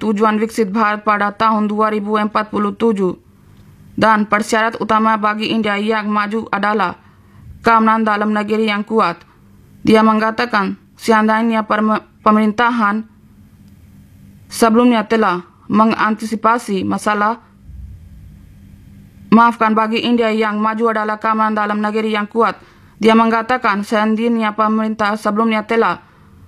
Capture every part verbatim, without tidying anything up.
tujuan Viksit Bharat pada tahun dua ribu empat puluh tujuh. Dan persyarat utama bagi India yang maju adalah keamanan dalam negeri yang kuat. Dia mengatakan seandainya pemerintahan sebelumnya telah mengantisipasi masalah, maafkan, bagi India yang maju adalah keamanan dalam negeri yang kuat. Dia mengatakan seandainya pemerintah sebelumnya telah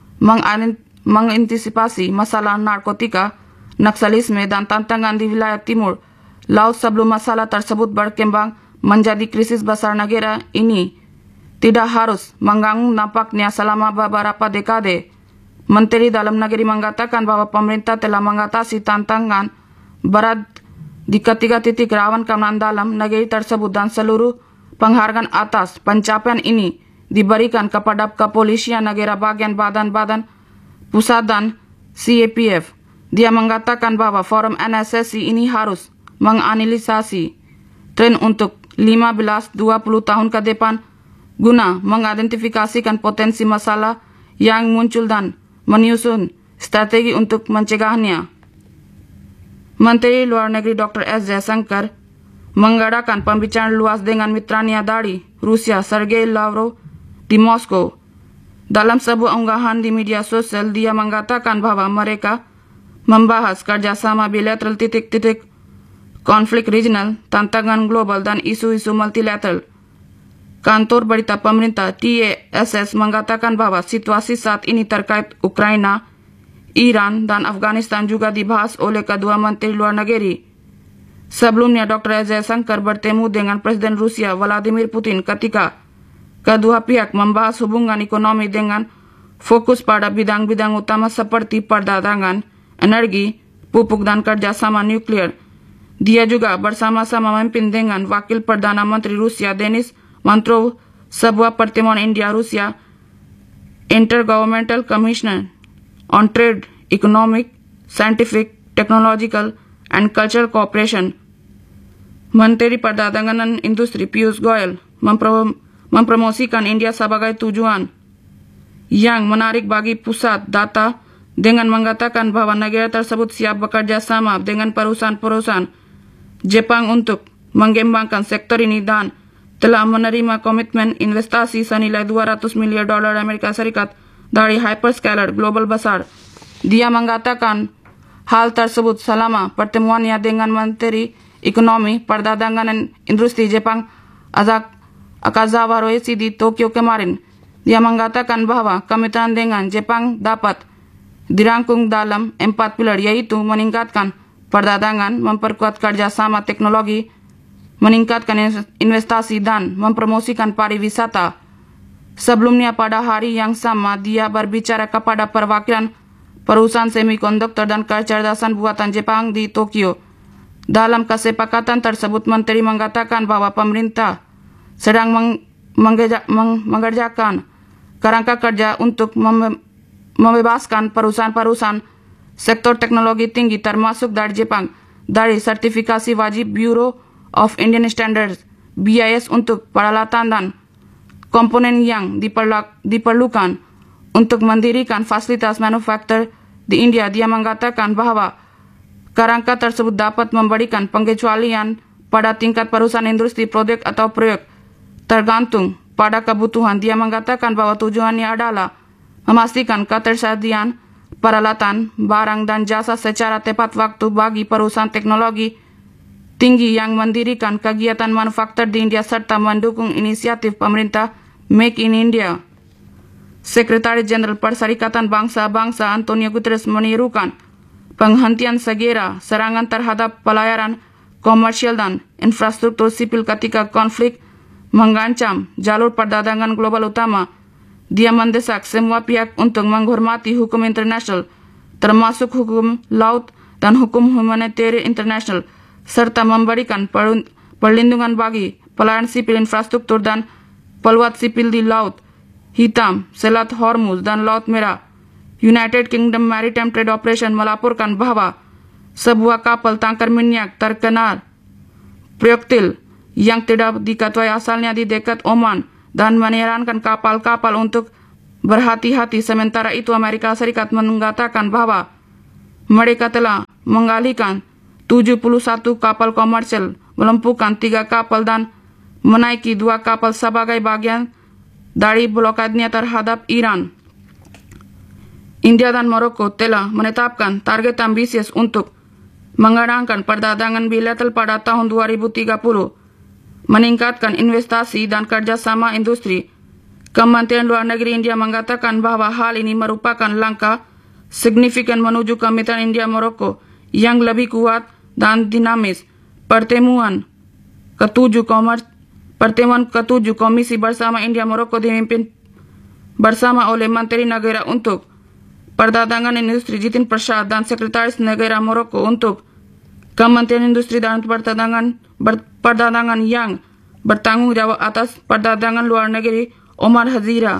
mengantisipasi masalah narkotika, naksalisme, dan tantangan di wilayah timur laut sebelum masalah tersebut berkembang menjadi krisis besar negara ini tidak harus mengganggu nampaknya selama beberapa dekade. Menteri Dalam Negeri mengatakan bahwa pemerintah telah mengatasi tantangan berat di ketiga titik rawan keamanan dalam negeri tersebut dan seluruh penghargaan atas pencapaian ini diberikan kepada kepolisian negara, bagian badan-badan pusat, dan C A P F. Dia mengatakan bahwa forum N S S I ini harus menganalisasi tren untuk lima belas sampai dua puluh tahun ke depan guna mengidentifikasikan potensi masalah yang muncul dan menyusun strategi untuk mencegahnya. Menteri Luar Negeri Doktor S Jaishankar mengadakan pembicaraan luas dengan mitranya dari Rusia Sergei Lavrov di Moskow. Dalam sebuah unggahan di media sosial, dia mengatakan bahwa mereka membahas kerjasama bilateral, titik-titik konflik regional, tantangan global, dan isu-isu multilateral. Kantor berita pemerintah T A S S mengatakan bahwa situasi saat ini terkait Ukraina, Iran, dan Afghanistan juga dibahas oleh kedua menteri luar negeri. Sebelumnya, Doktor S Jaishankar bertemu dengan Presiden Rusia Vladimir Putin ketika kedua pihak membahas hubungan ekonomi dengan fokus pada bidang-bidang utama seperti perdagangan, energi, pupuk, dan kerjasama nuklir. Dia juga bersama-sama memimpin dengan Wakil Perdana Menteri Rusia Denis Mantrov sebuah pertemuan India-Rusia Intergovernmental Commission on Trade, Economic, Scientific, Technological, and Cultural Cooperation. Menteri Perdagangan dan Industri Piyush Goyal memprom mempromosikan India sebagai tujuan yang menarik bagi pusat data dengan mengatakan bahwa negara tersebut siap bekerja sama dengan perusahaan-perusahaan Jepang untuk mengembangkan sektor ini dan telah menerima komitmen investasi senilai dua ratus miliar dolar Amerika Serikat dari hyperscaler global besar. Dia mengatakan hal tersebut selama pertemuannya dengan Menteri Ekonomi, Perdagangan, dan Industri Jepang Akazawa Roeshi di Tokyo kemarin. Dia mengatakan bahwa kemitraan dengan Jepang dapat dirangkum dalam empat pilar, yaitu meningkatkan perdagangan, memperkuat kerjasama teknologi, meningkatkan investasi, dan mempromosikan pariwisata. Sebelumnya pada hari yang sama, dia berbicara kepada perwakilan perusahaan semikonduktor dan kecerdasan buatan Jepang di Tokyo. Dalam kesepakatan tersebut, Menteri mengatakan bahwa pemerintah sedang meng meng mengerjakan kerangka kerja untuk mem membebaskan perusahaan-perusahaan sektor teknologi tinggi termasuk dari Jepang dari sertifikasi wajib Bureau of Indian Standards B I S untuk peralatan dan komponen yang diperlukan untuk mendirikan fasilitas manufaktur di India. Dia mengatakan bahwa kerangka tersebut dapat memberikan pengecualian pada tingkat perusahaan industri produk atau proyek tergantung pada kebutuhan. Dia mengatakan bahwa tujuannya adalah memastikan ketersediaan peralatan, barang, dan jasa secara tepat waktu bagi perusahaan teknologi tinggi yang mendirikan kegiatan manufaktur di India serta mendukung inisiatif pemerintah Make in India. Sekretaris Jenderal Perserikatan Bangsa-Bangsa Antonio Guterres menyerukan penghentian segera serangan terhadap pelayaran komersial dan infrastruktur sipil ketika konflik mengancam jalur perdagangan global utama. Dia mendesak semua pihak untuk menghormati hukum internasional, termasuk hukum laut dan hukum humanitarian internasional, serta memberikan perlindungan bagi pelayan sipil infrastruktur dan peluat sipil di Laut Hitam, Selat Hormuz, dan Laut Merah. United Kingdom Maritime Trade Operation melaporkan bahwa sebuah kapal tangkar minyak terkena proyektil yang tidak diketahui asalnya di dekat Oman dan menyarankan kapal-kapal untuk berhati-hati. Sementara itu, Amerika Serikat mengatakan bahwa mereka telah mengalihkan tujuh puluh satu kapal komersial, melumpuhkan tiga kapal dan menaiki dua kapal sebagai bagian dari blokadnya terhadap Iran. India dan Maroko telah menetapkan target ambisius untuk mengurangkan perdagangan bilateral pada tahun dua ribu tiga puluh, meningkatkan investasi dan kerjasama industri. Kementerian Luar Negeri India mengatakan bahwa hal ini merupakan langkah signifikan menuju kemitraan India-Maroko yang lebih kuat dan dinamis. Pertemuan ketujuh komer, pertemuan ketujuh Komisi Bersama India-Maroko dipimpin bersama oleh Menteri Negara untuk Perdagangan Industri Jitin Prasad dan Sekretaris Negara Maroko untuk Kementerian Industri dan Perdagangan, ber, Perdagangan yang bertanggung jawab atas perdagangan luar negeri Omar Hazira.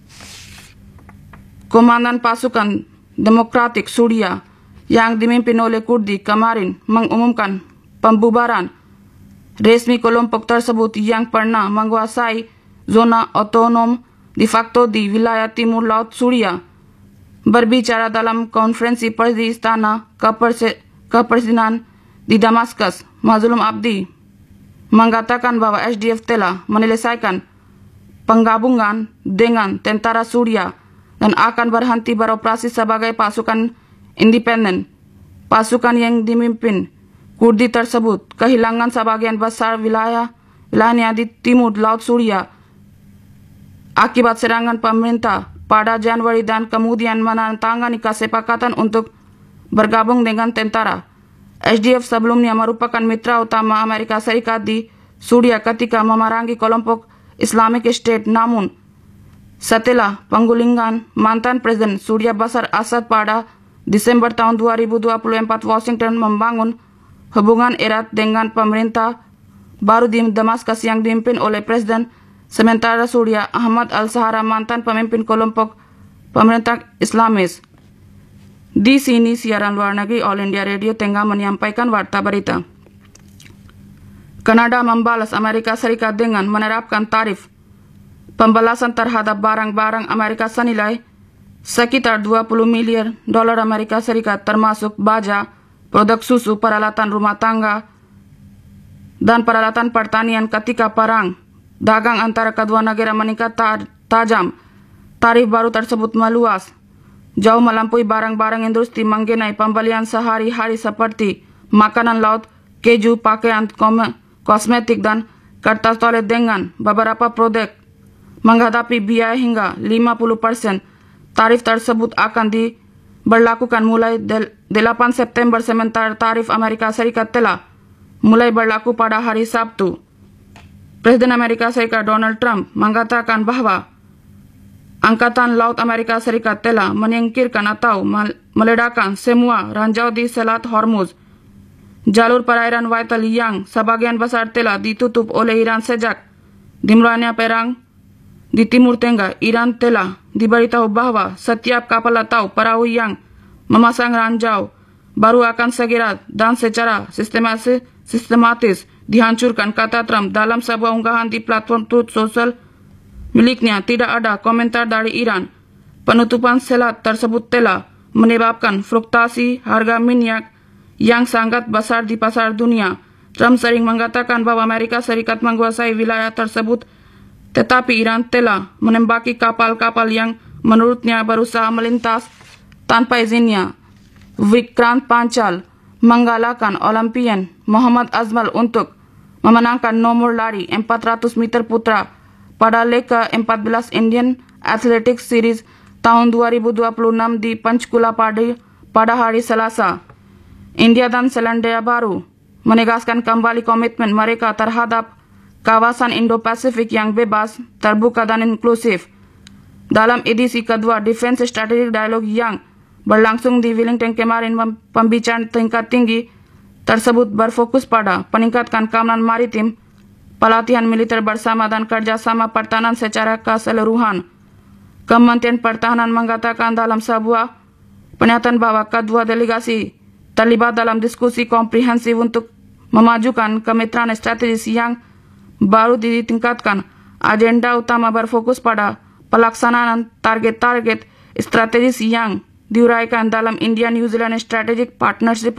Komandan pasukan Demokratik Suriah yang dipimpin oleh Kurdi kemarin mengumumkan pembubaran resmi kelompok tersebut yang pernah menguasai zona otonom de facto di wilayah timur laut Suriah. Berbicara dalam konferensi pers di Istana Kepresidenan di Damaskus, Mazlum Abdi mengatakan bahwa S D F telah menyelesaikan penggabungan dengan tentara Suriah dan akan berhenti beroperasi sebagai pasukan independen. Pasukan yang dipimpin Kurdi tersebut kehilangan sebagian besar wilayah wilayahnya di timur laut Suriah akibat serangan pemerintah pada Januari dan kemudian menandatangani kesepakatan untuk bergabung dengan tentara. S D F sebelumnya merupakan mitra utama Amerika Serikat di Suriah ketika memerangi kelompok Islamic State, namun setelah penggulingan mantan Presiden Suriah Bashar Assad pada Desember tahun dua ribu dua puluh empat, Washington membangun hubungan erat dengan pemerintah baru di Damaskus yang dipimpin oleh Presiden sementara Suriah Ahmad al-Shara, mantan pemimpin kelompok pemerintah Islamis. Di sini siaran luar negeri All India Radio tengah menyampaikan warta berita. Kanada membalas Amerika Serikat dengan menerapkan tarif pembalasan terhadap barang-barang Amerika senilai sekitar dua puluh miliar dolar Amerika Serikat termasuk baja, produk susu, peralatan rumah tangga, dan peralatan pertanian ketika perang dagang antara kedua negara meningkat tajam. Tarif baru tersebut meluas jauh melampaui barang-barang industri mengenai pembelian sehari-hari seperti makanan laut, keju, pakaian, kosmetik, dan kertas toilet dengan beberapa produk menghadapi biaya hingga lima puluh persen. Tarif tersebut akan diberlakukan mulai delapan September sementara tarif Amerika Serikat telah mulai berlaku pada hari Sabtu. Presiden Amerika Serikat Donald Trump mengatakan bahwa Angkatan Laut Amerika Serikat telah menyingkirkan atau meledakkan semua ranjau di Selat Hormuz, jalur perairan vital yang sebagian besar telah ditutup oleh Iran sejak dimulainya perang di Timur Tengah. Iran telah diberitahu bahwa setiap kapal atau perahu yang memasang ranjau baru akan segera dan secara sistematis, sistematis dihancurkan, kata Trump dalam sebuah unggahan di platform Truth Social miliknya. Tidak ada komentar dari Iran. Penutupan selat tersebut telah menyebabkan fluktuasi harga minyak yang sangat besar di pasar dunia. Trump sering mengatakan bahwa Amerika Serikat menguasai wilayah tersebut, tetapi Iran telah menembaki kapal-kapal yang menurutnya berusaha melintas tanpa izinnya. Vikrant Panchal menggalakkan Olimpian Muhammad Azmal untuk memenangkan nomor lari empat ratus meter putra pada leg ke empat belas Indian Athletics Series tahun dua ribu dua puluh enam di Panchkula pada hari Selasa. India dan Selandia Baru menegaskan kembali komitmen mereka terhadap kawasan Indo-Pasifik yang bebas, terbuka, dan inklusif. Dalam edisi kedua Defense Strategic Dialogue yang berlangsung di Wellington kemarin, pembicaraan tingkat tinggi tersebut berfokus pada peningkatan keamanan maritim, pelatihan militer bersama, dan kerjasama pertahanan secara keseluruhan. Kementerian Pertahanan mengatakan dalam sebuah pernyataan bahwa kedua delegasi terlibat dalam diskusi komprehensif untuk memajukan kemitraan strategis yang baru ditingkatkan. Agenda utama berfokus pada pelaksanaan target-target strategis yang diuraikan dalam India-New Zealand Strategic Partnership